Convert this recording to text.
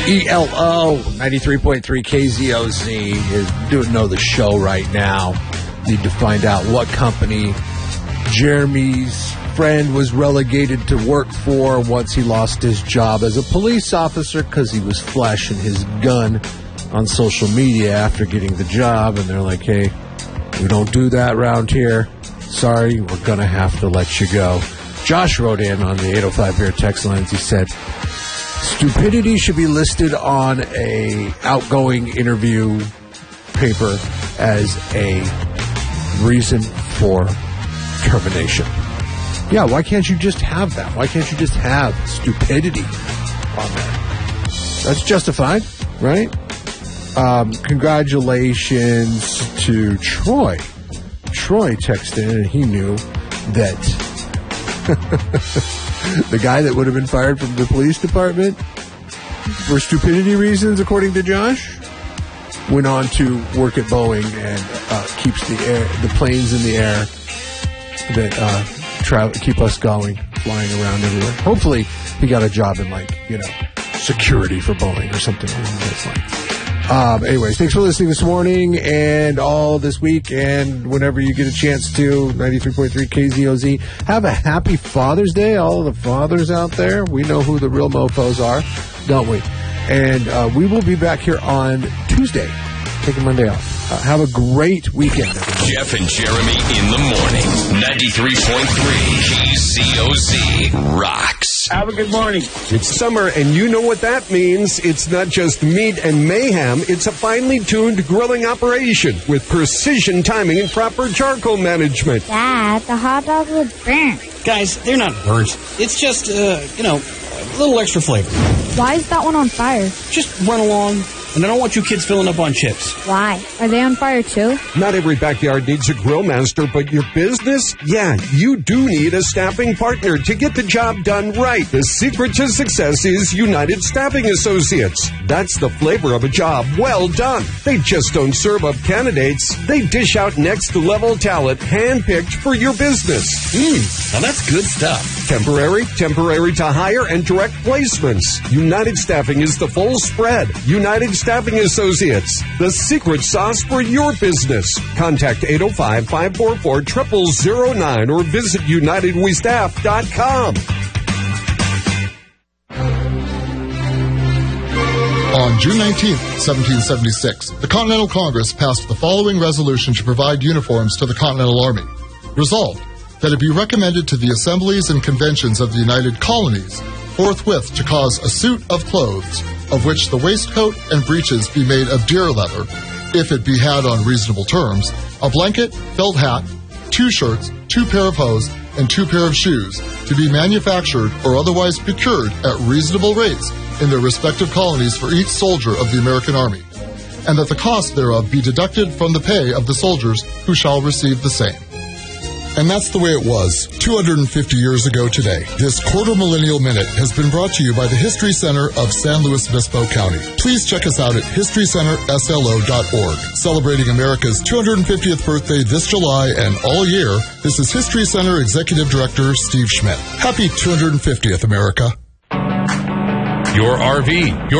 ELO 93.3 KZOZ is doing the show right now. Need to find out what company Jeremy's friend was relegated to work for once he lost his job as a police officer because he was flashing his gun on social media after getting the job. And they're like, hey, we don't do that around here. Sorry, we're going to have to let you go. Josh wrote in on the 805 Bear text lines. He said, stupidity should be listed on a outgoing interview paper as a reason for termination. Yeah, why can't you just have that? Why can't you just have stupidity on there? That's justified, right? Congratulations to Troy. Troy texted in and he knew that the guy that would have been fired from the police department for stupidity reasons, according to Josh, went on to work at Boeing and keeps the planes in the air that keep us going, flying around everywhere. Hopefully, he got a job in security for Boeing or something along those lines. Anyways, thanks for listening this morning and all this week, and whenever you get a chance to, 93.3 KZOZ. Have a happy Father's Day, all of the fathers out there. We know who the real mofos are, don't we? And we will be back here on Tuesday, taking Monday off. Have a great weekend, everybody. Jeff and Jeremy in the morning. 93.3 KZOZ rocks. Have a good morning. It's summer, and you know what that means. It's not just meat and mayhem. It's a finely tuned grilling operation with precision timing and proper charcoal management. Dad, the hot dog would burn. Guys, they're not burnt. It's just, a little extra flavor. Why is that one on fire? Just run along. And I don't want you kids filling up on chips. Why? Are they on fire too? Not every backyard needs a grill master, but your business? Yeah, you do need a staffing partner to get the job done right. The secret to success is United Staffing Associates. That's the flavor of a job well done. They just don't serve up candidates. They dish out next-level talent handpicked for your business. Now that's good stuff. Temporary to hire, and direct placements. United Staffing is the full spread. United Staffing Associates, the secret sauce for your business. Contact 805-544-0009 or visit UnitedWeStaff.com. On June 19, 1776, the Continental Congress passed the following resolution to provide uniforms to the Continental Army. Resolved, that it be recommended to the assemblies and conventions of the United Colonies forthwith to cause a suit of clothes, of which the waistcoat and breeches be made of deer leather, if it be had on reasonable terms, a blanket, felt hat, 2 shirts, 2 pair of hose, and 2 pair of shoes, to be manufactured or otherwise procured at reasonable rates in their respective colonies for each soldier of the American Army, and that the cost thereof be deducted from the pay of the soldiers who shall receive the same. And that's the way it was 250 years ago today. This quarter-millennial minute has been brought to you by the History Center of San Luis Obispo County. Please check us out at historycenterslo.org. Celebrating America's 250th birthday this July and all year, this is History Center Executive Director Steve Schmidt. Happy 250th, America. Your RV,